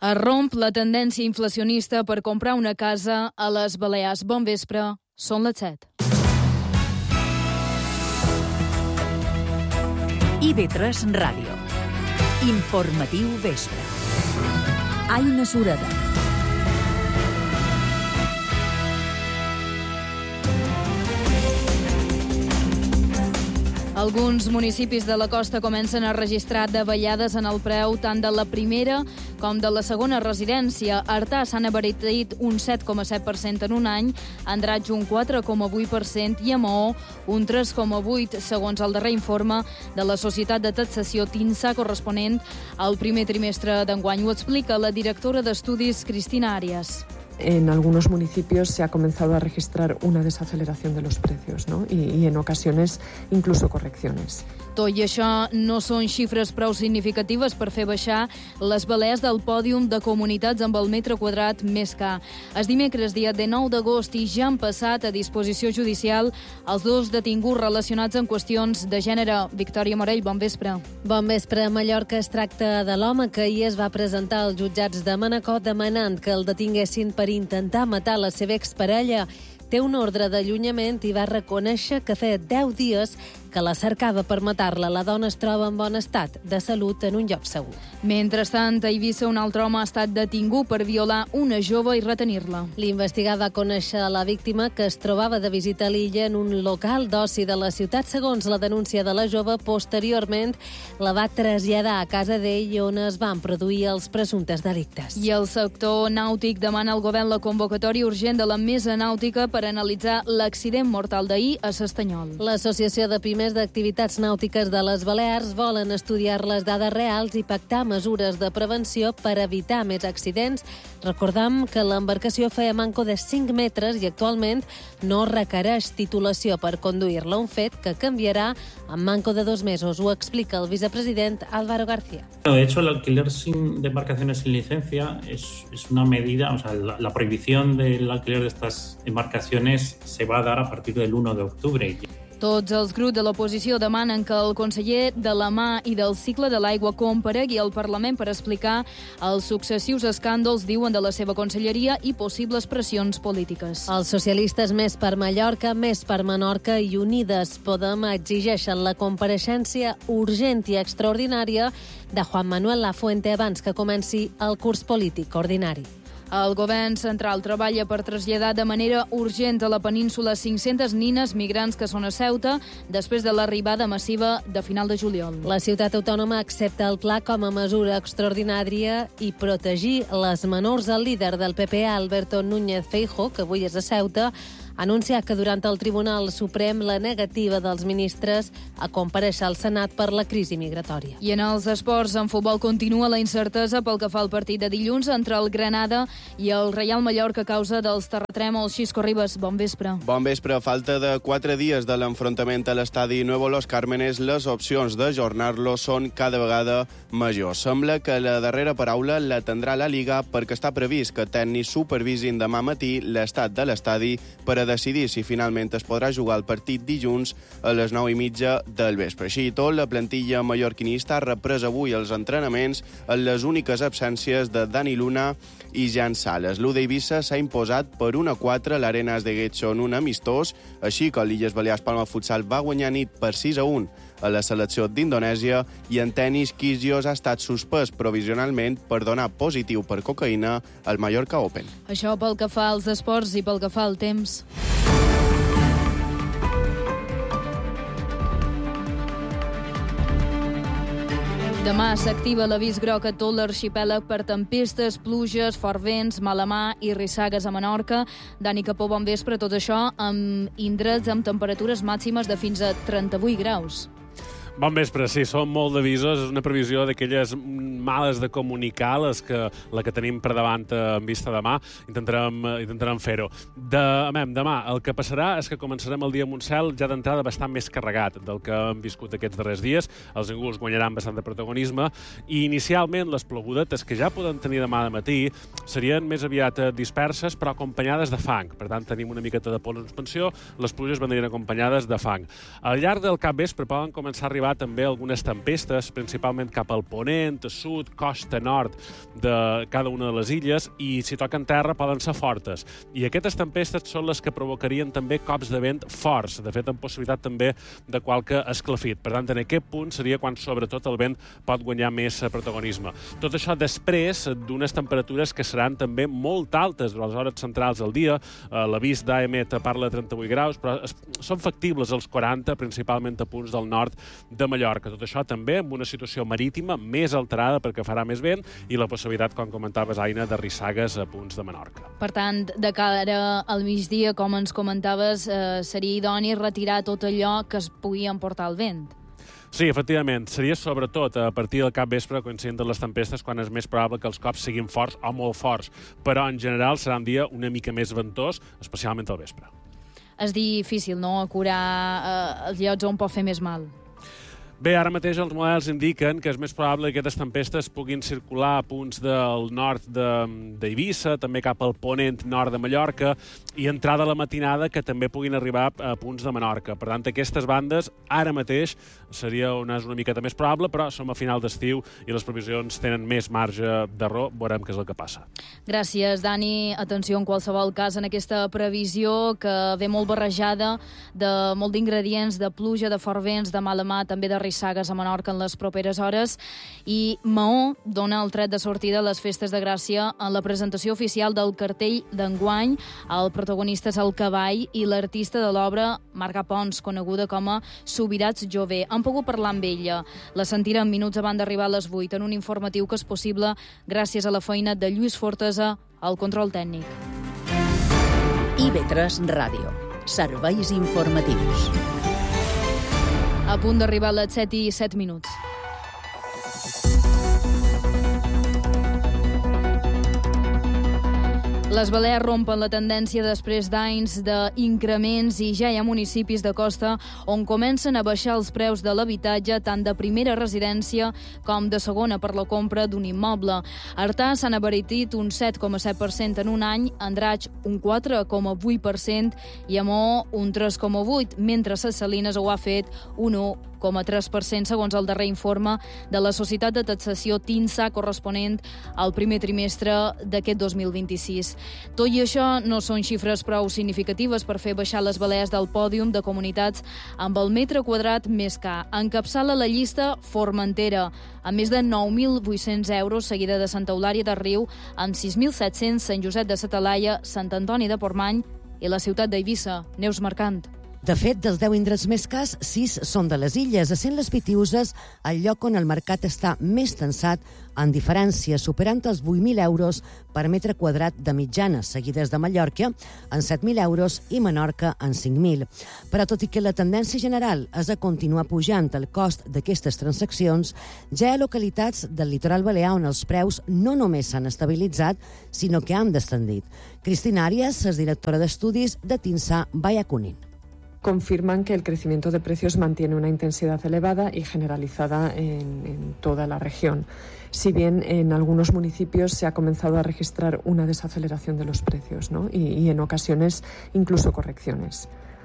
Es romp la tendència inflacionista per comprar una casa a les Balears. Bon vespre, són les 7. IB3 Ràdio. Informatiu vespre. Aina Sureda. Alguns municipis de la costa comencen a registrar davallades en el preu tant de la primera com de la segona residència. Artà s'han abaratit un 7,7% en un any, Andratx un 4,8% i a Maó un 3,8%, segons el darrer informe de la Societat de Taxació TINSA corresponent al primer trimestre d'enguany. Ho explica la directora d'Estudis, Cristina Arias. En algunos municipios se ha comenzado a registrar una desaceleración de los precios, ¿no? y en ocasiones incluso correcciones. Tot i això, no són xifres prou significatives per fer baixar les Balears del pòdium de comunitats amb el metre quadrat més car. És dimecres, dia 19 d'agost, i ja han passat a disposició judicial els dos detinguts relacionats amb qüestions de gènere. Victòria Morell, bon vespre. Bon vespre. A Mallorca es tracta de l'home que ahir es va presentar als jutjats de Manacor demanant que el detinguessin per intentar matar la seva exparella. Té un ordre d'allunyament i va reconèixer que feia 10 dies que la cercava per matar-la. La dona es troba en bon estat de salut en un lloc segur. Mentrestant, a Eivissa, un altre home ha estat detingut per violar una jove i retenir-la. L'investigat va conèixer la víctima que es trobava de visita a l'illa en un local d'oci de la ciutat. Segons la denúncia de la jove, posteriorment la va traslladar a casa d'ell on es van produir els presumptes delictes. I el sector nàutic demana al govern la convocatòria urgent de la mesa nàutica per analitzar l'accident mortal d'ahir a s'Estanyol. L'Associació de Pimes d'Activitats Nàutiques de les Balears volen estudiar les dades reals i pactar mesures de prevenció per evitar més accidents. Recordam que l'embarcació feia manco de 5 metres i actualment no requereix titulació per conduir-la, un fet que canviarà en manco de 2 mesos. Ho explica el vicepresident Álvaro García. De hecho, el alquiler de embarcaciones sin licencia es una medida, o sea, la prohibición del alquiler de estas embarcaciones se va a dar a partir del 1 de octubre. Tots els grups de l'oposició demanen que el conseller de la Mà i del Cicle de l'Aigua comparegui al Parlament per explicar els successius escàndols, diuen, de la seva conselleria i possibles pressions polítiques. Els socialistes Més per Mallorca, Més per Menorca i Unides Podem exigeixen la compareixença urgent i extraordinària de Juan Manuel Lafuente abans que comenci el curs polític ordinari. El govern central treballa per traslladar de manera urgent a la península 500 nines migrants que són a Ceuta després de l'arribada massiva de final de juliol. La ciutat autònoma accepta el pla com a mesura extraordinària i protegir les menors. El líder del PP, Alberto Núñez Feijóo, que avui és a Ceuta, ha anunciat que durant el Tribunal Suprem la negativa dels ministres a comparèixer al Senat per la crisi migratòria. I en els esports, en futbol, continua la incertesa pel que fa al partit de dilluns entre el Granada i el Reial Mallorca a causa dels terratrèmols. Xisco Ribas, bon vespre. Bon vespre. A falta de 4 dies de l'enfrontament a l'estadi Nuevo Los Cármenes, les opcions d'ajornar-lo són cada vegada majors. Sembla que la darrera paraula la tindrà la Lliga perquè està previst que tècnics supervisin demà matí l'estat de l'estadi per a decidir si finalment es podrà jugar el partit dilluns a les 9:30 del vespre. Així i tot, la plantilla mallorquinista ha reprès avui els entrenaments en les úniques absències de Dani Luna i Jan Sales. L'U d'Eivissa s'ha imposat per 1-4 a l'Arenas de Getxo en un amistós, així que l'Illes Balears Palma Futsal va guanyar nit per 6-1 a la selecció d'Indonèsia, i en tenis Kyrgios ha estat suspès provisionalment per donar positiu per cocaïna al Mallorca Open. Això pel que fa als esports i pel que fa al temps. Demà s'activa l'avís groc a tot l'arxipèlag per tempestes, pluges, fort vents, mala mà i rissagues a Menorca. Dani Capó, bon vespre. Tot això amb indrets amb temperatures màximes de fins a 38 graus. Bon vespre, sí, són molt d'avisos. És una previsió d'aquelles males de comunicar, la que tenim per davant en vista demà. Intentarem fer-ho. Demà, el que passarà és que començarem el dia amb un cel ja d'entrada bastant més carregat del que hem viscut aquests darrers dies. Els núvols guanyaran bastant de protagonisme i inicialment les plogudetes que ja podem tenir demà de matí serien més aviat disperses però acompanyades de fang. Per tant, tenim una miqueta de pols en expansió, les pluges vendrien acompanyades de fang. Al llarg del capvespre poden començar a arribar arribar també algunes tempestes, principalment cap al ponent, sud, costa nord de cada una de les illes, i si toquen terra poden ser fortes. I aquestes tempestes són les que provocarien també cops de vent forts, de fet amb possibilitat també de qualque esclafit. Per tant, en aquest punt seria quan sobretot el vent pot guanyar més protagonisme. Tot això després d'unes temperatures que seran també molt altes durant les hores centrals del dia. L'avís d'AEMET parla de 38 graus, però són factibles els 40, principalment a punts del nord de Mallorca. Tot això també amb una situació marítima més alterada perquè farà més vent i la possibilitat, com comentaves, Aina, de rissagues a punts de Menorca. Per tant, de cara al migdia, com ens comentaves, seria idoni retirar tot allò que es pugui emportar el vent. Sí, efectivament. Seria sobretot a partir del capvespre, coincidint amb les tempestes, quan és més probable que els cops siguin forts o molt forts. Però, en general, serà un dia una mica més ventós, especialment al vespre. És difícil, no?, acurar els llocs on pot fer més mal. Bé, ara mateix els models indiquen que és més probable que aquestes tempestes puguin circular a punts del nord d'Eivissa, també cap al ponent nord de Mallorca, i entrada a la matinada que també puguin arribar a punts de Menorca. Per tant, aquestes bandes ara mateix seria una miqueta més probable, però som a final d'estiu i les previsions tenen més marge d'error. Veurem què és el que passa. Gràcies, Dani. Atenció en qualsevol cas en aquesta previsió que ve molt barrejada de molt d'ingredients, de pluja, de fort vents, de mala mà, també de rissagues a Menorca en les properes hores, i Maó dona el tret de sortida a les festes de Gràcia en la presentació oficial del cartell d'enguany. El protagonista és el cavall i l'artista de l'obra, Marga Pons, coneguda com a Subirats Jové. Han pogut parlar amb ella. La sentirem minuts abans d'arribar a les 8 en un informatiu que és possible gràcies a la feina de Lluís Fortesa al control tècnic. IB3 Ràdio. Serveis informatius. A punt d'arribar a les 7:07. Les Balears rompen la tendència després d'anys d'increments i ja hi ha municipis de costa on comencen a baixar els preus de l'habitatge tant de primera residència com de segona per la compra d'un immoble. Artà s'han abaratit un 7,7% en un any, Andratx un 4,8% i Amó un 3,8%, mentre Ses Salines ho ha fet un 1,3% segons el darrer informe de la Societat de Taxació TINSA corresponent al primer trimestre d'aquest 2026. Tot i això no són xifres prou significatives per fer baixar les Balears del pòdium de comunitats amb el metre quadrat més car. Encapçala la llista Formentera, amb més de 9.800 euros, seguida de Santa Eulària de Riu, amb 6.700, Sant Josep de sa Talaia, Sant Antoni de Portmany i la ciutat d'Eivissa. Neus Mercant. De fet, dels 10 indrets més cars, 6 són de les illes, essent les Pitiüses el lloc on el mercat està més tensat en diferència, superant els 8.000 euros per metre quadrat de mitjana, seguides de Mallorca en 7.000 euros i Menorca en 5.000. Però tot i que la tendència general és a continuar pujant el cost d'aquestes transaccions, ja hi ha localitats del litoral balear on els preus no només s'han estabilitzat, sinó que han descendit. Cristina Arias és directora d'estudis de TINSA Vallacunin. Confirman que el crecimiento de precios mantiene una intensidad elevada y generalizada en toda la región. Si bien en algunos municipios se ha comenzado a registrar una desaceleración de los precios, ¿no? y en ocasiones incluso correcciones.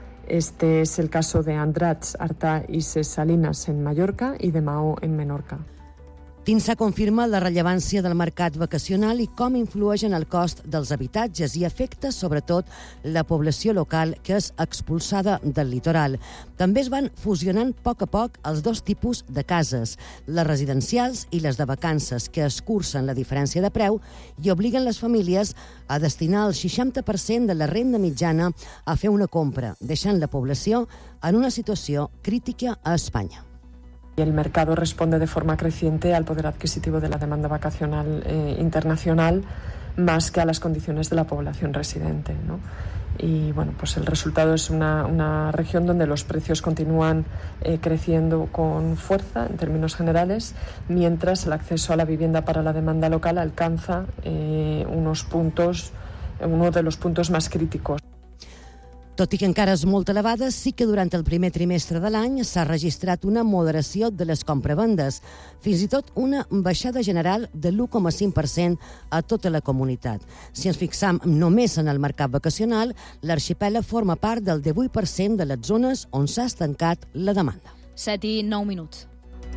Este es el caso de Andratx, Artà y Ses Salines en Mallorca y de Maó en Menorca. TINSA confirma la rellevància del mercat vacacional i com influeix en el cost dels habitatges i afecta sobretot la població local que és expulsada del litoral. També es van fusionant a poc els dos tipus de cases, les residencials i les de vacances, que escurcen la diferència de preu i obliguen les famílies a destinar el 60% de la renda mitjana a fer una compra, deixant la població en una situació crítica a Espanya. Y el mercado responde de forma creciente al poder adquisitivo de la demanda vacacional internacional más que a las condiciones de la población residente, ¿no? Y bueno, pues el resultado es una región donde los precios continúan creciendo con fuerza en términos generales, mientras el acceso a la vivienda para la demanda local alcanza uno de los puntos más críticos. Tot i que encara és molt elevada, sí que durant el primer trimestre de l'any s'ha registrat una moderació de les compravendes, fins i tot una baixada general de l'1,5% a tota la comunitat. Si ens fixam només en el mercat vacacional, l'arxipèlag forma part del 18% de les zones on s'ha estancat la demanda. 7:09.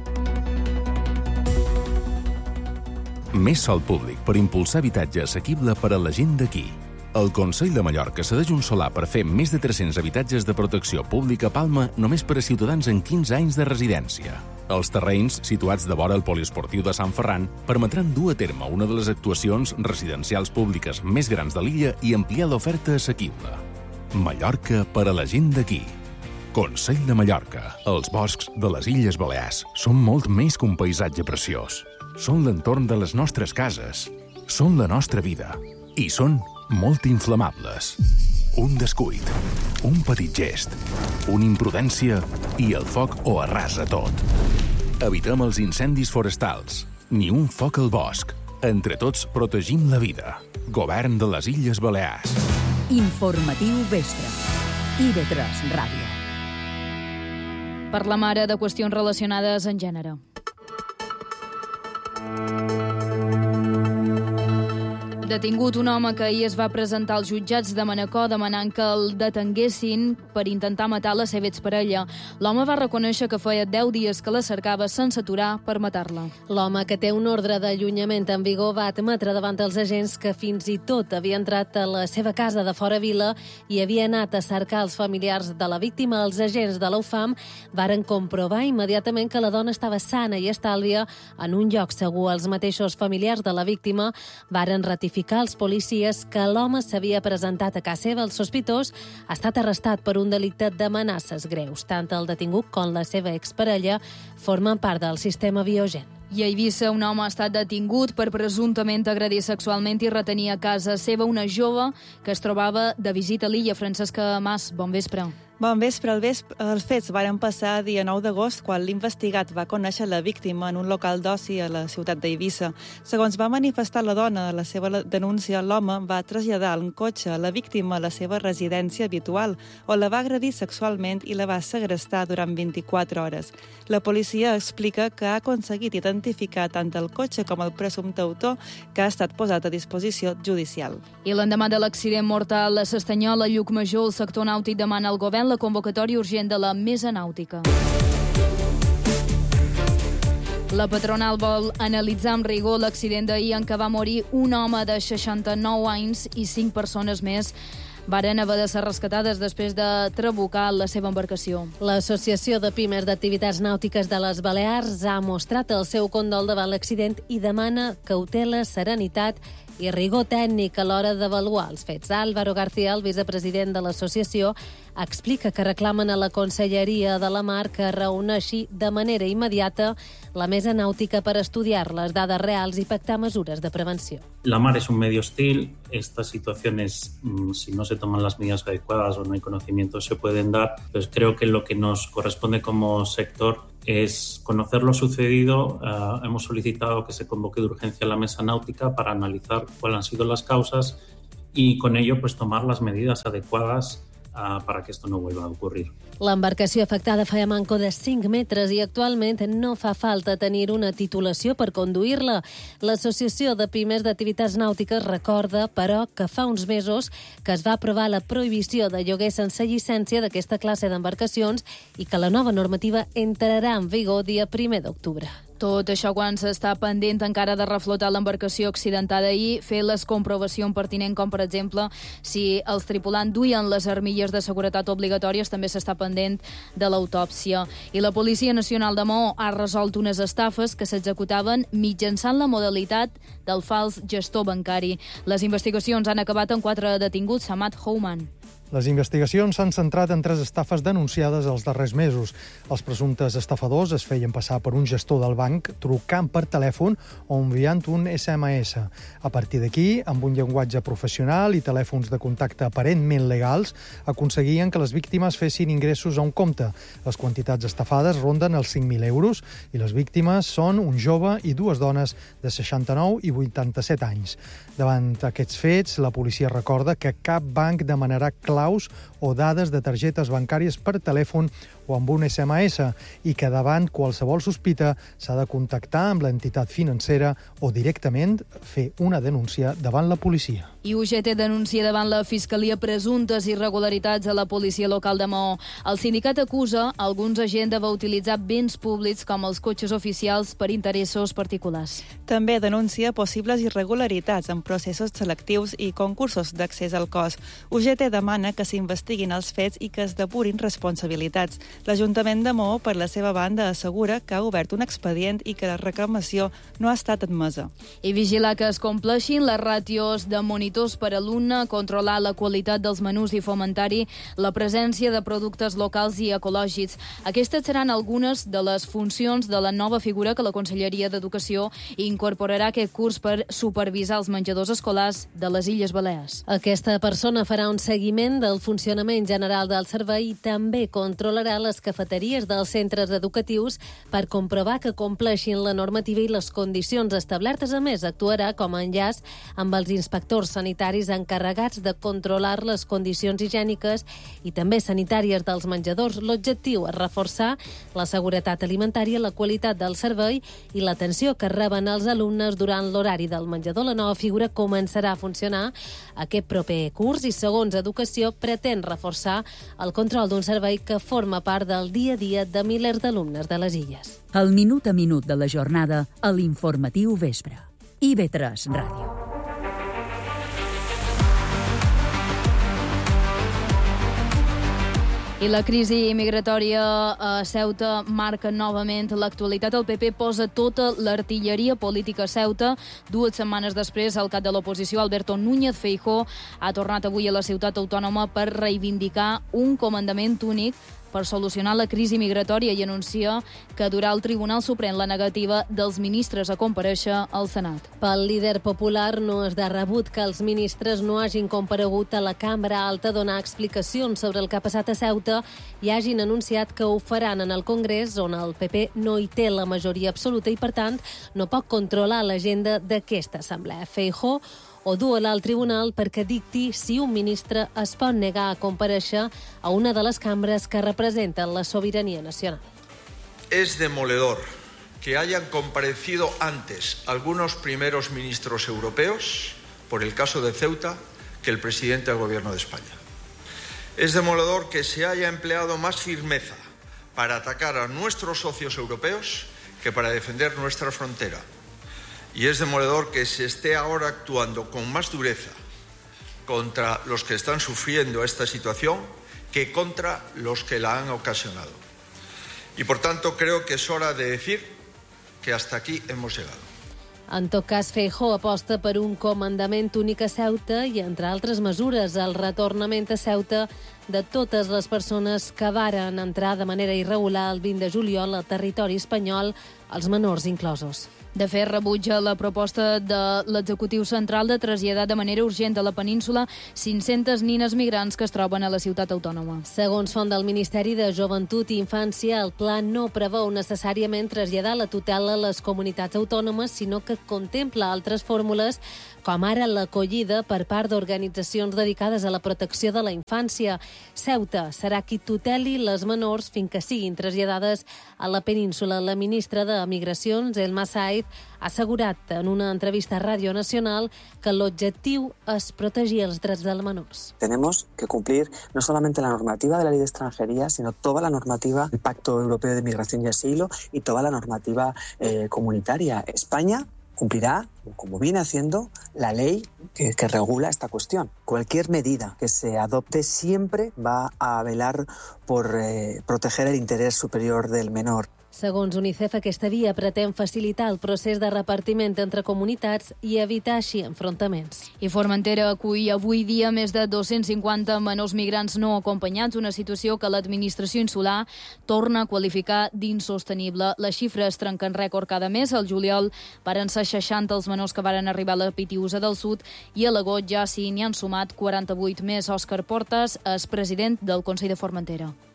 Més sòl públic per impulsar habitatge assequible per a la gent d'aquí. El Consell de Mallorca cedeix un solar per fer més de 300 habitatges de protecció pública a Palma només per a ciutadans amb 15 anys de residència. Els terrenys, situats de vora el poliesportiu de Sant Ferran, permetran dur a terme una de les actuacions residencials públiques més grans de l'illa i ampliar l'oferta assequible. Mallorca per a la gent d'aquí. Consell de Mallorca. Els boscs de les Illes Balears són molt més que un paisatge preciós. Són l'entorn de les nostres cases. Són la nostra vida. I són molt inflamables. Un descuid, un petit gest, una imprudència i el foc ho arrasa tot. Evitem els incendis forestals. Ni un foc al bosc. Entre tots protegim la vida. Govern de les Illes Balears. Informatiu Vespre. IB3 Ràdio. Parlem ara de qüestions relacionades en gènere. Detingut un home que ahir es va presentar als jutjats de Manacor demanant que el detenguessin per intentar matar la seva exparella. L'home va reconèixer que feia 10 dies que la cercava sense aturar per matar-la. L'home, que té un ordre d'allunyament en vigor, va admetre davant els agents que fins i tot havia entrat a la seva casa de fora vila i havia anat a cercar els familiars de la víctima. Els agents de l'UFAM varen comprovar immediatament que la dona estava sana i estàlvia en un lloc segur. Els mateixos familiars de la víctima varen ratificar als policies que l'home s'havia presentat a casa seva. El sospitós ha estat arrestat per un delicte d'amenaces greus. Tant el detingut com la seva exparella formen part del sistema Biogen. I a Eivissa, un home ha estat detingut per presumptament agredir sexualment i retenir a casa seva una jove que es trobava de visita a l'illa. Francesca Mas, bon vespre. Bon vespre. Els fets varen passar dia 9 d'agost, quan l'investigat va conèixer la víctima en un local d'oci a la ciutat d'Eivissa. Segons va manifestar la dona a la seva denúncia, l'home va traslladar en cotxe la víctima a la seva residència habitual, on la va agredir sexualment i la va segrestar durant 24 hores. La policia explica que ha aconseguit identificar tant el cotxe com el presumpte autor, que ha estat posat a disposició judicial. I l'endemà de l'accident mortal a S'Estanyola, Llucmajor, el sector nàutic demana al govern la convocatòria urgent de la mesa nàutica. La patronal vol analitzar amb rigor l'accident d'ahir en què va morir un home de 69 anys i 5 persones més varen haver de ser rescatades després de trabucar la seva embarcació. L'Associació de Pimes d'Activitats Nàutiques de les Balears ha mostrat el seu condol davant l'accident i demana cautela, serenitat i rigor tècnic a l'hora d'avaluar els fets. Álvaro García, el vicepresident de l'associació, explica que reclamen a la Conselleria de la Mar que reuneixi de manera immediata la mesa nàutica per estudiar les dades reals i pactar mesures de prevenció. La mar es un medio hostil. Estas situaciones, si no se toman las medidas adecuadas o no hay conocimiento, se pueden dar. Pues creo que lo que nos corresponde como sector es conocer lo sucedido. Hemos solicitado que se convoque de urgencia la mesa náutica para analizar cuáles han sido las causas y con ello pues tomar las medidas adecuadas para que esto no vuelva a ocurrir. L'embarcació afectada feia manco de 5 metres i actualment no fa falta tenir una titulació per conduir-la. L'Associació de Pimes d'Activitats Nàutiques recorda, però, que fa uns mesos que es va aprovar la prohibició de lloguer sense llicència d'aquesta classe d'embarcacions i que la nova normativa entrarà en vigor dia 1 d'octubre. Tot això quan s'està pendent encara de reflotar l'embarcació accidentada ahir, fer les comprovacions pertinents, com per exemple si els tripulants duien les armilles de seguretat obligatòries, també s'està pendent de l'autòpsia. I la Policia Nacional de Maó ha resolt unes estafes que s'executaven mitjançant la modalitat del fals gestor bancari. Les investigacions han acabat amb 4 detinguts. Samad Houman. Les investigacions s'han centrat en 3 estafes denunciades els darrers mesos. Els presumptes estafadors es feien passar per un gestor del banc trucant per telèfon o enviant un SMS. A partir d'aquí, amb un llenguatge professional i telèfons de contacte aparentment legals, aconseguien que les víctimes fessin ingressos a un compte. Les quantitats estafades ronden els 5.000 euros i les víctimes són un jove i 2 dones de 69 i 87 anys. Davant aquests fets, la policia recorda que cap banc demanarà claus o dades de targetes bancàries per telèfon o amb un SMS i que davant qualsevol sospita s'ha de contactar amb l'entitat financera o directament fer una denúncia davant la policia. I UGT denuncia davant la Fiscalia presumptes irregularitats a la policia local de Maó. El sindicat acusa alguns agents d'haver utilitzat béns públics com els cotxes oficials per interessos particulars. També denuncia possibles irregularitats en processos selectius i concursos d'accés al cos. UGT demana que s'investiguin els fets i que es depurin responsabilitats. L'Ajuntament de Maó, per la seva banda, assegura que ha obert un expedient i que la reclamació no ha estat admesa. I vigilar que es compleixin les ràtios de monitors per alumne, controlar la qualitat dels menús i fomentar-hi la presència de productes locals i ecològics. Aquestes seran algunes de les funcions de la nova figura que la Conselleria d'Educació incorporarà aquest curs per supervisar els menjadors escolars de les Illes Balears. Aquesta persona farà un seguiment del funcionament general del servei i també controlarà les cafeteries dels centres educatius per comprovar que compleixin la normativa i les condicions establertes. A més, actuarà com a enllaç amb els inspectors sanitaris encarregats de controlar les condicions higièniques i també sanitàries dels menjadors. L'objectiu és reforçar la seguretat alimentària, la qualitat del servei i l'atenció que reben els alumnes durant l'horari del menjador. La nova figura començarà a funcionar aquest proper curs i, segons Educació, pretén reforçar el control d'un servei que forma part del dia a dia de milers d'alumnes de les illes. El minut a minut de la jornada a l'Informatiu Vespre. IB3 Ràdio. I la crisi migratòria a Ceuta marca novament l'actualitat. El PP posa tota l'artilleria política a Ceuta. 2 setmanes després, el cap de l'oposició, Alberto Núñez Feijóo, ha tornat avui a la ciutat autònoma per reivindicar un comandament únic per solucionar la crisi migratòria i anuncia que durà el Tribunal Suprem la negativa dels ministres a comparèixer al Senat. Pel líder popular no és de rebut que els ministres no hagin comparegut a la Cambra Alta a donar explicacions sobre el que ha passat a Ceuta i hagin anunciat que ho faran en el Congrés, on el PP no hi té la majoria absoluta i, per tant, no pot controlar l'agenda d'aquesta assemblea. Feijóo o dur-la al tribunal perquè dicti si un ministre es pot negar a comparèixer a una de les cambres que representen la sobirania nacional. Es demoledor que hayan comparecido antes algunos primeros ministros europeos, por el caso de Ceuta, que el presidente del Gobierno de España. Es demoledor que se haya empleado más firmeza para atacar a nuestros socios europeos que para defender nuestra frontera. Y es demoledor que se esté ahora actuando con más dureza contra los que están sufriendo esta situación que contra los que la han ocasionado. Y por tanto creo que es hora de decir que hasta aquí hemos llegado. En tot cas, Feijóo aposta per un comandament únic a Ceuta i, entre altres mesures, el retornament a Ceuta de totes les persones que varen entrar de manera irregular el 20 de juliol al territori espanyol, els menors inclosos. De fet, rebutja la proposta de l'executiu central de traslladar de manera urgent a la península 500 nines migrants que es troben a la ciutat autònoma. Segons font del Ministeri de Joventut i Infància, el pla no preveu necessàriament traslladar la tutela a les comunitats autònomes, sinó que contempla altres fórmules, com ara l'acollida per part d'organitzacions dedicades a la protecció de la infància. Ceuta serà qui tuteli les menors fins que siguin traslladades a la península. La ministra de Migracions, Elma Said, ha assegurat en una entrevista a Ràdio Nacional que l'objectiu és protegir els drets dels menors. Tenemos que cumplir no solamente la normativa de la Ley de Extranjería, sino toda la normativa del Pacto Europeo de Migración y Asilo y toda la normativa comunitaria. España cumplirá, como viene haciendo, la ley que regula esta cuestión. Cualquier medida que se adopte siempre va a velar por proteger el interés superior del menor. Segons UNICEF, aquesta via pretén facilitar el procés de repartiment entre comunitats i evitar així enfrontaments. I Formentera acull avui dia més de 250 menors migrants no acompanyats, una situació que l'administració insular torna a qualificar d'insostenible. Les xifres trenquen rècord cada mes. Al juliol varen ser 60 els menors que varen arribar a la Pitiusa del Sud i a l'agost ja s'hi n'hi han sumat 48 més. Òscar Portas és president del Consell de Formentera.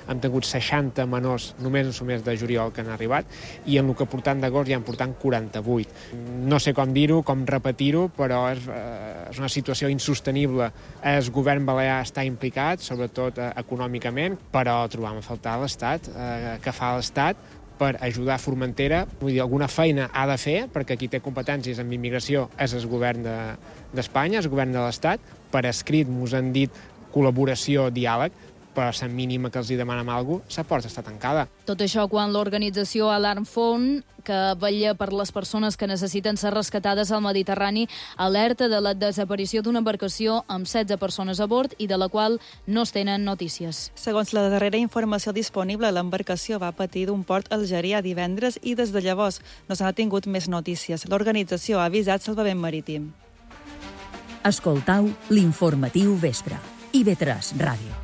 hem tingut 60 menors només en el mes de juliol que han arribat, i en el que portant d'agost ja en portant 48. No sé com dir-ho, com repetir-ho, però és una situació insostenible. El govern balear està implicat, sobretot econòmicament, però trobam a faltar l'Estat. Què fa l'Estat per ajudar Formentera? Vull dir, alguna feina ha de fer, perquè qui té competències en immigració és el govern d'Espanya, el govern de l'Estat. Per escrit mos han dit col·laboració, diàleg, però la mínima que els demanem alguna cosa, la porta està tancada. Tot això quan l'organització Alarm Phone, que vetlla per les persones que necessiten ser rescatades al Mediterrani, alerta de la desaparició d'una embarcació amb 16 persones a bord i de la qual no es tenen notícies. Segons la darrera informació disponible, l'embarcació va patir d'un port algerià divendres i des de llavors no s'han tingut més notícies. L'organització ha avisat Salvament Marítim. Escoltau l'informatiu vespre. IB3 Ràdio.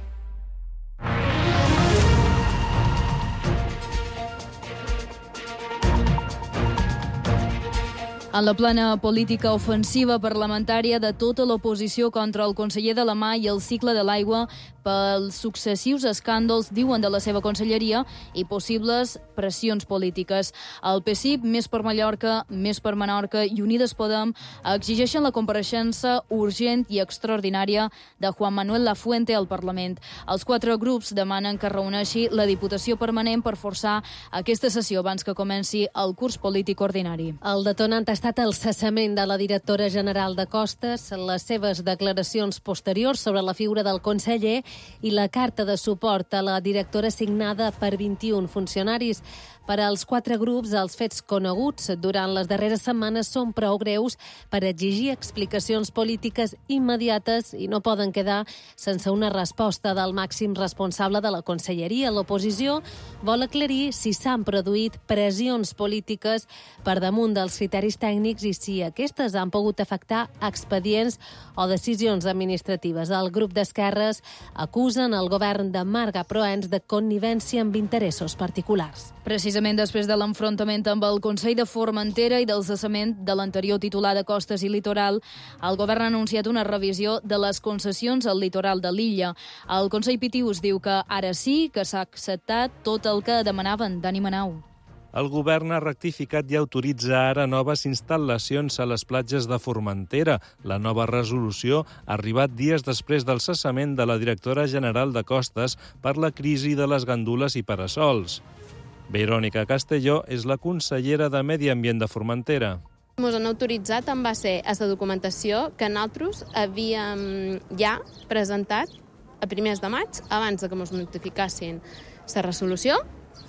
En la plena política ofensiva parlamentària de tota l'oposició contra el conseller de la Mà i el cicle de l'aigua pels successius escàndols, diuen, de la seva conselleria i possibles pressions polítiques. El PSIP, Més per Mallorca, Més per Menorca i Unides Podem exigeixen la compareixença urgent i extraordinària de Juan Manuel Lafuente al Parlament. Els 4 grups demanen que reuneixi la Diputació Permanent per forçar aquesta sessió abans que comenci el curs polític ordinari. El detonant ha estat el cessament de la directora general de Costes, les seves declaracions posteriors sobre la figura del conseller i la carta de suport a la directora signada per 21 funcionaris. Per als 4 grups, els fets coneguts durant les darreres setmanes són prou greus per exigir explicacions polítiques immediates i no poden quedar sense una resposta del màxim responsable de la conselleria. L'oposició vol aclarir si s'han produït pressions polítiques per damunt dels criteris tècnics i si aquestes han pogut afectar expedients o decisions administratives. El grup d'esquerres acusen el govern de Marga Proens de connivència amb interessos particulars. Precisament després de l'enfrontament amb el Consell de Formentera i del cessament de l'anterior titular de Costes i Litoral, el govern ha anunciat una revisió de les concessions al litoral de l'illa. El Consell Pitius diu que ara sí que s'ha acceptat tot el que demanaven. Dani Manau. El govern ha rectificat i autoritza ara noves instal·lacions a les platges de Formentera. La nova resolució ha arribat dies després del cessament de la directora general de Costes per la crisi de les gandules i parasols. Verònica Castelló és la consellera de Medi Ambient de Formentera. Ens han autoritzat en base a la documentació que nosaltres havíem ja presentat a primers de maig, abans de que ens notificassin la resolució,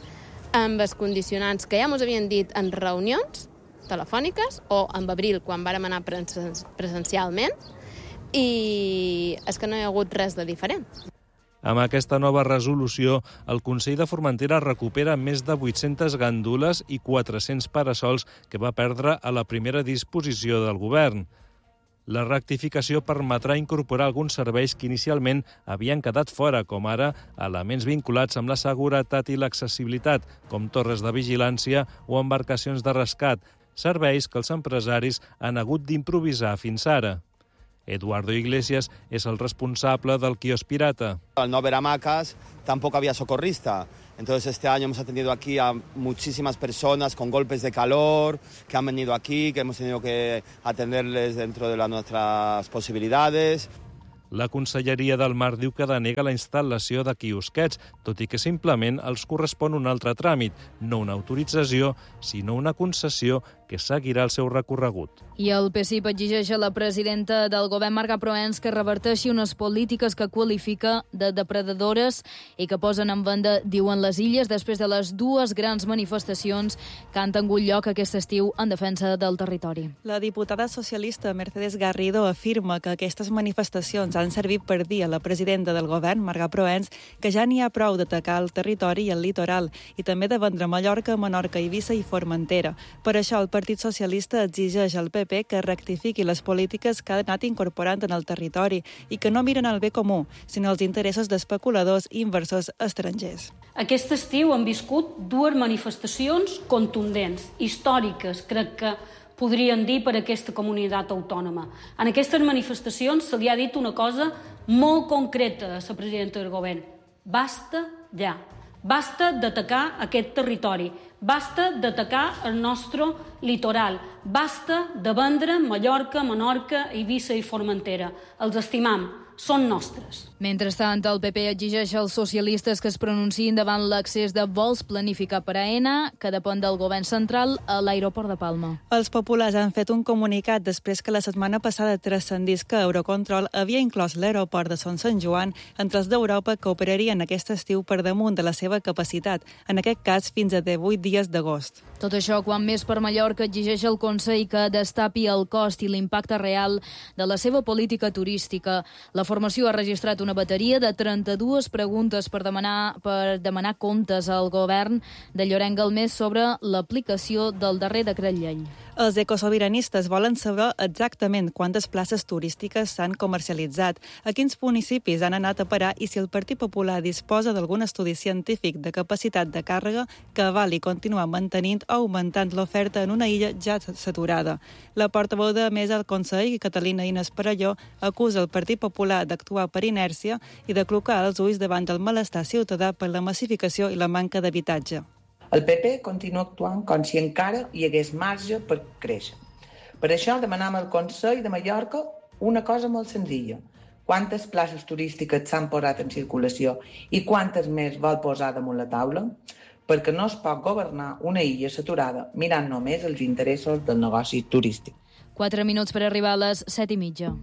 amb els condicionants que ja ens havien dit en reunions telefòniques o en abril, quan vàrem anar presencialment, i és que no hi ha hagut res de diferent. Amb aquesta nova resolució, el Consell de Formentera recupera més de 800 gandules i 400 parasols que va perdre a la primera disposició del govern. La rectificació permetrà incorporar alguns serveis que inicialment havien quedat fora, com ara elements vinculats amb la seguretat i l'accessibilitat, com torres de vigilància o embarcacions de rescat, serveis que els empresaris han hagut d'improvisar fins ara. Eduardo Iglesias es el responsable del quiosc pirata. Al no haber hamacas, tampoco había socorrista. Entonces este año hemos atendido aquí a muchísimas personas con golpes de calor, que han venido aquí, que hemos tenido que atenderles dentro de nuestras posibilidades. La Conselleria del Mar diu que denega la instal·lació de quiosquets, tot i que simplement els correspon un altre tràmit, no una autorització, sinó una concessió que seguirà el seu recorregut. I el PSIP exigeix a la presidenta del govern, Marga Proens, que reverteixi unes polítiques que qualifica de depredadores i que posen en venda, diuen, les illes després de les 2 grans manifestacions que han tingut lloc aquest estiu en defensa del territori. La diputada socialista Mercedes Garrido afirma que aquestes manifestacions han servit per dir a la presidenta del govern, Marga Proens, que ja n'hi ha prou d'atacar el territori i el litoral i també de vendre Mallorca, Menorca, Eivissa i Formentera. Per això el Partit Socialista exigeix al PP que rectifiqui les polítiques que ha anat incorporant en el territori i que no miren el bé comú, sinó els interessos d'especuladors i inversors estrangers. Aquest estiu hem viscut 2 manifestacions contundents, històriques, crec que podrien dir, per aquesta comunitat autònoma. En aquestes manifestacions se li ha dit una cosa molt concreta a la presidenta del govern. Basta ja. Basta d'atacar aquest territori, basta d'atacar el nostre litoral, basta de vendre Mallorca, Menorca, Eivissa i Formentera. Els estimam, són nostres. Mentrestant, el PP exigeix als socialistes que es pronunciïn davant l'accés de vols planificat per AENA, que depèn del govern central, a l'aeroport de Palma. Els populars han fet un comunicat després que la setmana passada transcendís que Eurocontrol havia inclòs l'aeroport de Son Sant Joan entre els d'Europa que operarien aquest estiu per damunt de la seva capacitat, en aquest cas fins a 18 dies d'agost. Tot això quan Més per Mallorca exigeix al Consell que destapi el cost i l'impacte real de la seva política turística. La formació ha registrat una bateria de 32 preguntes per demanar comptes al govern de Llorenç Galmés sobre l'aplicació del darrer decret llei. Els ecosobiranistes volen saber exactament quantes places turístiques s'han comercialitzat, a quins municipis han anat a parar i si el Partit Popular disposa d'algun estudi científic de capacitat de càrrega que avali continuar mantenint o augmentant l'oferta en una illa ja saturada. La portaveu de Més al Consell, Catalina Inés Perelló, acusa el Partit Popular d'actuar per inèrcia i de clocar els ulls davant del malestar ciutadà per la massificació i la manca d'habitatge. El PP continua actuant com si encara hi hagués marge per créixer. Per això demanem al Consell de Mallorca una cosa molt senzilla. Quantes places turístiques s'han posat en circulació i quantes més vol posar damunt la taula? Perquè no es pot governar una illa saturada mirant només els interessos del negoci turístic. 4 minuts per arribar a les 7:30.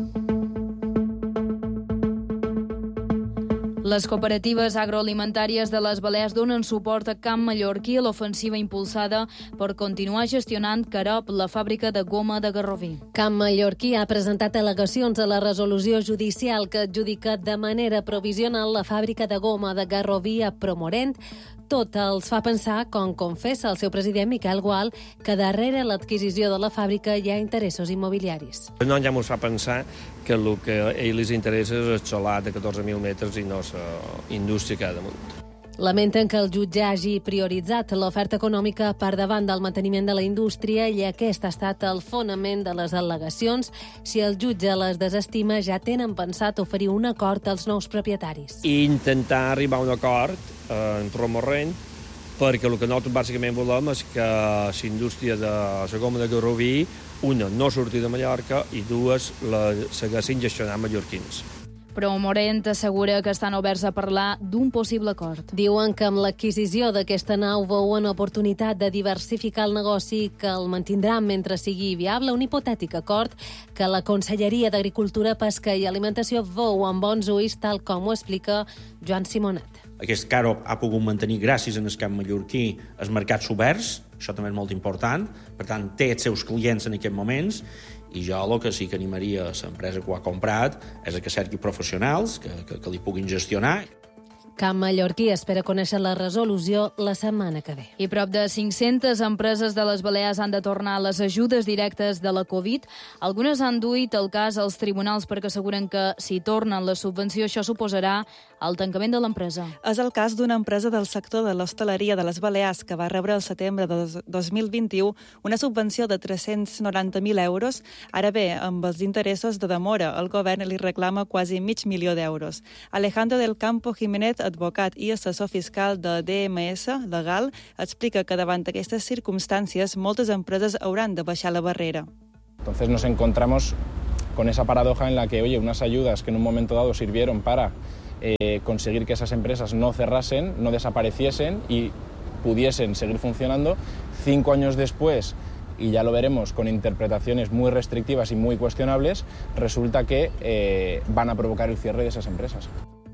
Les cooperatives agroalimentàries de les Balears donen suport a Camp Mallorquí a l'ofensiva impulsada per continuar gestionant Carop, la fàbrica de goma de Garroví. Camp Mallorquí ha presentat al·legacions a la resolució judicial que adjudica de manera provisional la fàbrica de goma de Garroví a Promorent. Tot els fa pensar, com confessa el seu president Miquel Gual, que darrere l'adquisició de la fàbrica hi ha interessos immobiliaris. No ja ens fa pensar que el que a ells els interessa és el solar de 14.000 metres i no la indústria que ha damunt. Lamenten que el jutge hagi prioritzat l'oferta econòmica per davant del manteniment de la indústria i aquest ha estat el fonament de les al·legacions. Si el jutge les desestima, ja tenen pensat oferir un acord als nous propietaris. I intentar arribar a un acord en Promorent, perquè el que nosaltres bàsicament volem és que la indústria de la goma de Garroví, una, no surti de Mallorca i dues, la segueixin gestionant mallorquins. Promorent assegura que estan oberts a parlar d'un possible acord. Diuen que amb l'adquisició d'aquesta nau veuen oportunitat de diversificar el negoci que el mantindran mentre sigui viable, un hipotètic acord que la Conselleria d'Agricultura, Pesca i Alimentació veu amb bons ulls, tal com ho explica Joan Simonet. Aquest Carop ha pogut mantenir, gràcies al camp mallorquí, els mercats oberts, això també és molt important, per tant, té els seus clients en aquests moments, i jo el que sí que animaria a l'empresa que ho ha comprat és que cerqui professionals que li puguin gestionar. Camp Mallorquí espera conèixer la resolució la setmana que ve. I prop de 500 empreses de les Balears han de tornar a les ajudes directes de la Covid. Algunes han duit el cas als tribunals perquè asseguren que si tornen la subvenció això suposarà el tancament de l'empresa. És el cas d'una empresa del sector de l'hostaleria de les Balears que va rebre el setembre de 2021 una subvenció de 390.000 euros. Ara bé, amb els interessos de demora, el govern li reclama quasi $500.000 d'euros. Alejandro del Campo Jiménez, advocat i assessor fiscal de DMS Legal, explica que davant d'aquestes circumstàncies moltes empreses hauran de baixar la barrera. Entonces nos encontramos con esa paradoja en la que, oye, unas ayudas que en un momento dado sirvieron para conseguir que esas empresas no cerrasen, no desapareciesen y pudiesen seguir funcionando, 5 años después, y ya lo veremos con interpretaciones muy restrictivas y muy cuestionables, resulta que van a provocar el cierre de esas empresas.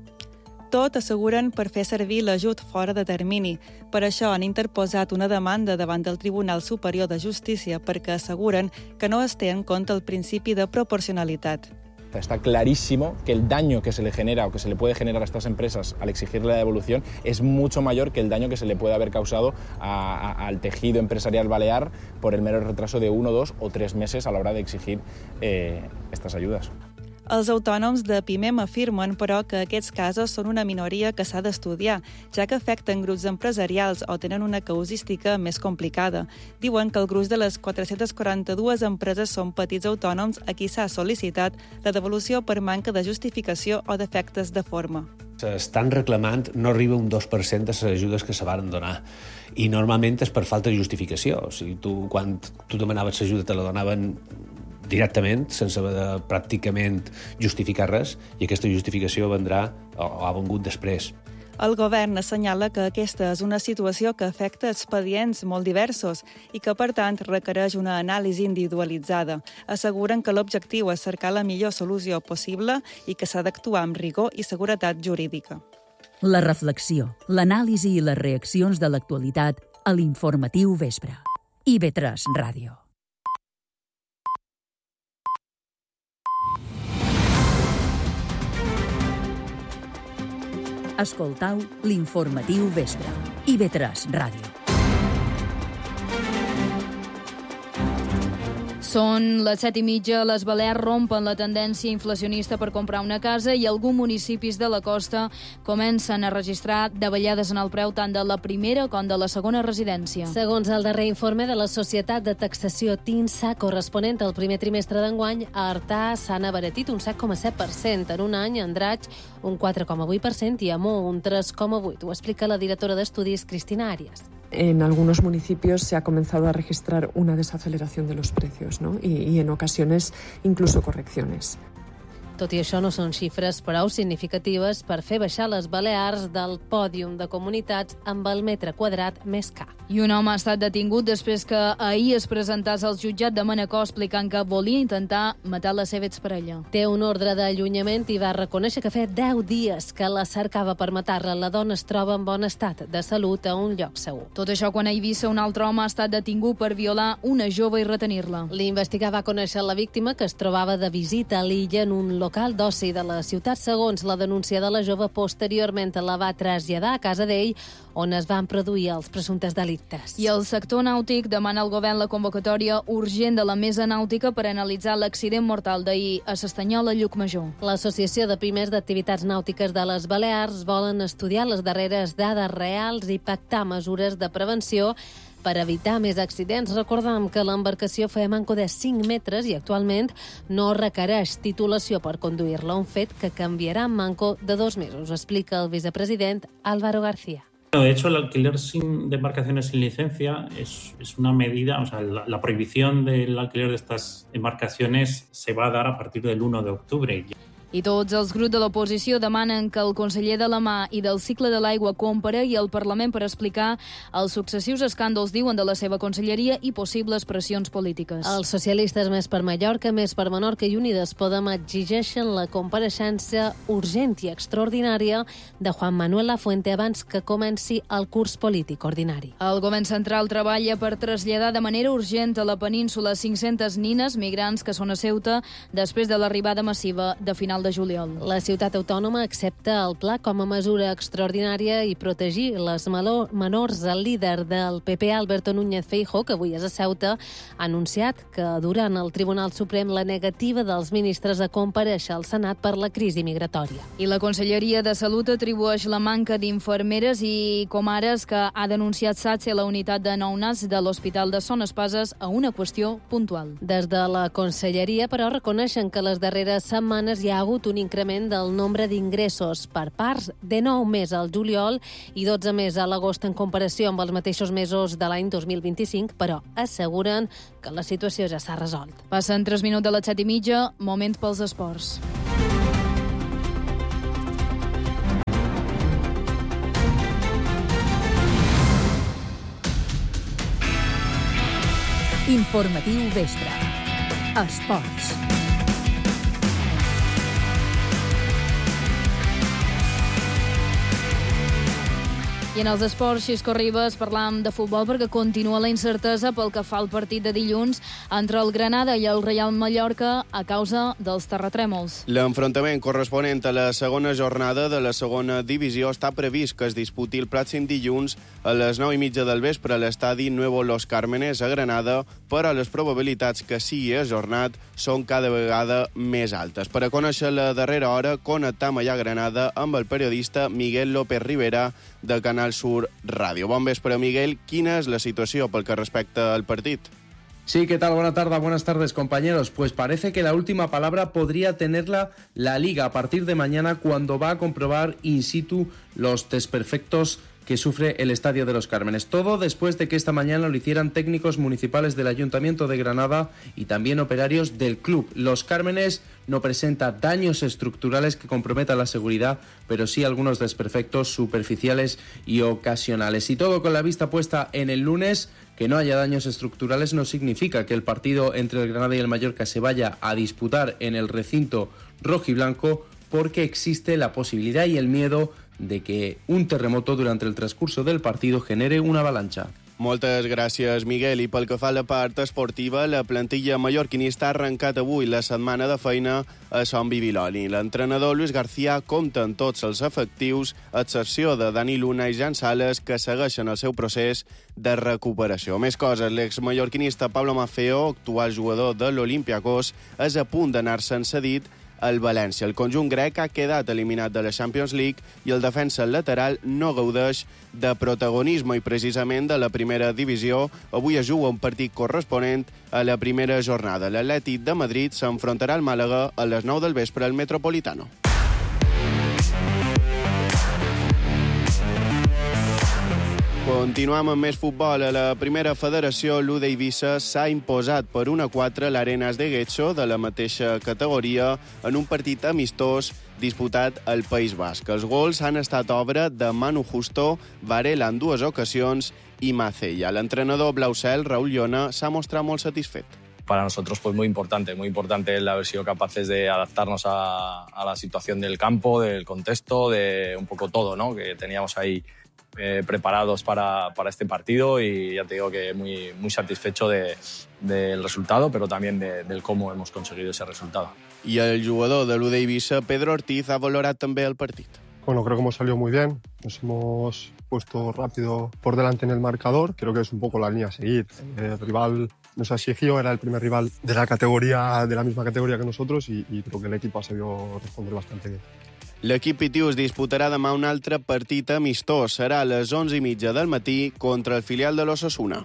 Tot asseguren per fer servir l'ajut fora de termini. Per això han interposat una demanda davant del Tribunal Superior de Justícia perquè asseguren que no es té en compte el principi de proporcionalitat. Está clarísimo que el daño que se le genera o que se le puede generar a estas empresas al exigirle la devolución es mucho mayor que el daño que se le puede haber causado al tejido empresarial balear por el mero retraso de 1, 2 o 3 meses a la hora de exigir estas ayudas. Els autònoms de PIMEM afirmen, però, que aquests casos són una minoria que s'ha d'estudiar, ja que afecten grups empresarials o tenen una causística més complicada. Diuen que el gruix de les 442 empreses són petits autònoms a qui s'ha sol·licitat la devolució per manca de justificació o defectes de forma. S'estan reclamant, no arriba un 2% de les ajudes que se varen donar. I normalment és per falta de justificació. O sigui, quan tu demanaves l'ajuda te la donaven directament, sense haver de pràcticament justificar res, i aquesta justificació vendrà o ha vengut després. El govern assenyala que aquesta és una situació que afecta expedients molt diversos i que, per tant, requereix una anàlisi individualitzada. Asseguren que l'objectiu és cercar la millor solució possible i que s'ha d'actuar amb rigor i seguretat jurídica. La reflexió, l'anàlisi i les reaccions de l'actualitat a l'Informatiu Vespre. IB3 Ràdio. Escoltau l'Informatiu Vespre. IB3 Ràdio. Són les 7:30, les Balears rompen la tendència inflacionista per comprar una casa i alguns municipis de la costa comencen a registrar davallades en el preu tant de la primera com de la segona residència. Segons el darrer informe de la Societat de Taxació TINSA, corresponent al primer trimestre d'enguany, a Artà s'han abaratit un 7,7%, en un any a Andratx un 4,8% i a Mó un 3,8%. Ho explica la directora d'Estudis, Cristina Arias. En algunos municipios se ha comenzado a registrar una desaceleración de los precios, ¿no? y en ocasiones incluso correcciones. Tot i això, no són xifres prou significatives per fer baixar les Balears del pòdium de comunitats amb el metre quadrat més car. I un home ha estat detingut després que ahir es presentàs al jutjat de Manacor explicant que volia intentar matar la seva exparella. Té un ordre d'allunyament i va reconèixer que feia 10 dies que la cercava per matar-la. La dona es troba en bon estat de salut a un lloc segur. Tot això quan a Eivissa un altre home ha estat detingut per violar una jove i retenir-la. L'investigat va conèixer la víctima, que es trobava de visita a l'illa en un local d'oci de la ciutat. Segons la denúncia de la jove, posteriorment la va traslladar a casa d'ell, on es van produir els presumptes delictes. I el sector nàutic demana al govern la convocatòria urgent de la mesa nàutica per analitzar l'accident mortal d'ahir a s'Estanyola, Llucmajor. L'Associació de Pimes d'Activitats Nàutiques de les Balears volen estudiar les darreres dades reals i pactar mesures de prevenció per evitar més accidents. Recordem que l'embarcació feia manco de 5 metres i actualment no requereix titulació per conduir-la, un fet que canviarà en manco de 2 mesos, explica el vicepresident Álvaro García. De hecho, el alquiler de embarcaciones sin licencia es una medida, o sea, la prohibición del alquiler de estas embarcaciones se va a dar a partir del 1 de octubre. I tots els grups de l'oposició demanen que el conseller de la Mà i del cicle de l'aigua comparegui al Parlament per explicar els successius escàndols, diuen, de la seva conselleria i possibles pressions polítiques. Els socialistes Més per Mallorca, Més per Menorca i Unides Podem exigeixen la compareixença urgent i extraordinària de Juan Manuel Lafuente abans que comenci el curs polític ordinari. El govern central treballa per traslladar de manera urgent a la península 500 nines migrants que són a Ceuta després de l'arribada massiva de final de juliol. La ciutat autònoma accepta el pla com a mesura extraordinària i protegir les menors. El líder del PP, Alberto Núñez Feijóo, que avui és a Ceuta, ha anunciat que durant el Tribunal Suprem la negativa dels ministres a comparèixer al Senat per la crisi migratòria. I la Conselleria de Salut atribueix la manca d'infermeres i comares que ha denunciat SATSE a la unitat de nounats de l'Hospital de Son Espases a una qüestió puntual. Des de la Conselleria, però, reconeixen que les darreres setmanes hi ha hagut un increment del nombre d'ingressos per parts, de 9 més al juliol i 12 més a l'agost en comparació amb els mateixos mesos de l'any 2025, però asseguren que la situació ja s'ha resolt. Passen 3 minuts de les 7:30, moment pels esports. Informatiu Vespre. Esports. I I en els esports, Xisco Ribas, parlam de futbol perquè continua la incertesa pel que fa al partit de dilluns entre el Granada i el Real Mallorca a causa dels terratrèmols. L'enfrontament corresponent a la segona jornada de la segona divisió està previst que es disputi el pròxim dilluns a les 9:30 del vespre a l'estadi Nuevo Los Cármenes a Granada, però les probabilitats que sigui ajornat són cada vegada més altes. Per a conèixer la darrera hora, connectam allà a Granada amb el periodista Miguel López Rivera de Canal Sur Ràdio. Bon vespre, Miguel. Quina és la situació pel que respecta al partit? Sí, ¿qué tal? Buenas tardes, compañeros. Pues parece que la última palabra podría tenerla la Liga a partir de mañana, cuando va a comprobar in situ los desperfectos que sufre el Estadio de los Cármenes. Todo después de que esta mañana lo hicieran técnicos municipales del Ayuntamiento de Granada y también operarios del club. Los Cármenes no presenta daños estructurales que comprometan la seguridad, pero sí algunos desperfectos superficiales y ocasionales. Y todo con la vista puesta en el lunes. Que no haya daños estructurales no significa que el partido entre el Granada y el Mallorca se vaya a disputar en el recinto rojiblanco, porque existe la posibilidad y el miedo de que un terremoto durante el transcurso del partido genere una avalancha. Moltes gràcies, Miguel. I pel que fa a la part esportiva, la plantilla mallorquinista ha arrencat avui la setmana de feina a Son Bibiloni. L'entrenador Luis García compta en tots els efectius, a excepció de Dani Luna i Jan Sales, que segueixen el seu procés de recuperació. Més coses, l'exmallorquinista Pablo Maffeo, actual jugador de l'Olympiacos, és a punt d'anar-se'n cedit al València. El conjunt grec ha quedat eliminat de la Champions League i el defensa lateral no gaudeix de protagonisme i precisament de la primera divisió. Avui es juga un partit corresponent a la primera jornada. L'Atlètic de Madrid s'enfrontarà al Màlaga a les 9 del vespre al Metropolitano. Continuem amb més futbol. A la primera federació, l'U d'Eivissa s'ha imposat per 1-4 a l'Arenas de Getxo, de la mateixa categoria, en un partit amistós disputat al País Basc. Els gols han estat obra de Manu Justo, Varela en 2 ocasions i Macella. L'entrenador blaucel, Raúl Llona, s'ha mostrat molt satisfet. Para nosotros pues muy importante el haber sido capaces de adaptarnos a la situación del campo, del contexto, de un poco todo, ¿no? Que teníamos ahí preparados para este partido, y ya te digo que muy satisfecho del resultado, pero también del cómo hemos conseguido ese resultado. Y el jugador de l'U d'Eivissa, Pedro Ortiz, ha valorado también el partido. Bueno, creo que hemos salido muy bien, nos hemos puesto rápido por delante en el marcador, creo que es un poco la línea a seguir. El rival nos exigió, era el primer rival de la misma categoría que nosotros, y creo que el equipo ha sabido responder bastante bien. L'equip Pitius disputarà demà un altre partit amistós. Serà a les 11:30 del matí contra el filial de l'Osasuna.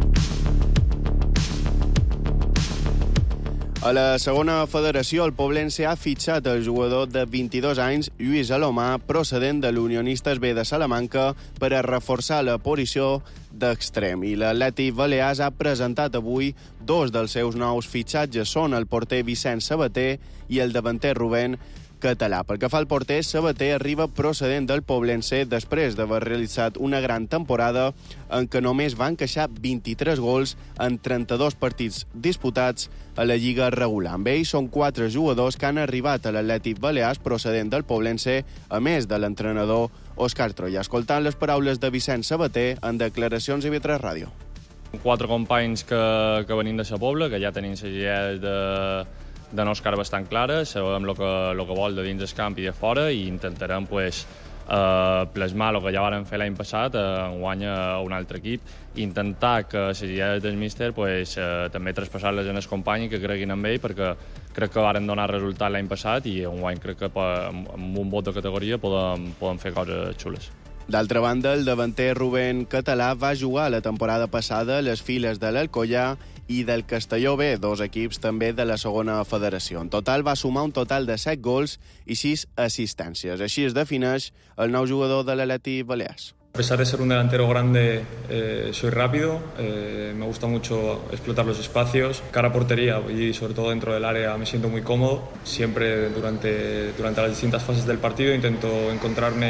A la segona federació, el Poblense ha fitxat el jugador de 22 anys, Lluís Alomà, procedent de l'Unionistes B de Salamanca, per a reforçar la posició d'extrem. I l'Atlètic Balears ha presentat avui 2 dels seus nous fitxatges. Són el porter Vicent Sabater i el davanter Rubén Català. Pel que fa al porter, Sabater arriba procedent del Poblense després d'haver realitzat una gran temporada en què només va encaixar 23 gols en 32 partits disputats a la Lliga regular. Amb ells són 4 jugadors que han arribat a l'Atlètic Balears procedent del Poblense, a més de l'entrenador Òscar Troia. Escoltant les paraules de Vicent Sabater en declaracions a IB3 Ràdio. 4 companys que venim de sa Pobla, que ja tenim les idees de Òscar bastant clares, sabem el que vol de dins del camp i de fora, i intentarem plasmar el que ja vàrem fer l'any passat enguany a un altre equip, i intentar que les idees del míster també traspassar-les en els companys que creguin en ell, perquè crec que varen donar resultat l'any passat, i enguany crec que amb un vot de categoria podem fer coses xules. D'altra banda, el davanter Rubén Català va jugar la temporada passada a les files de l'Alcoyà i del Castelló B, 2 equips també de la segona federació. En total va sumar un total de 7 gols i 6 assistències. Així es defineix el nou jugador de l'Atlètic Balears. A pesar de ser un delantero grande, soy rápido, me gusta mucho explotar los espacios, cara a portería y sobre todo dentro del área me siento muy cómodo. Siempre durante las distintas fases del partido intento encontrarme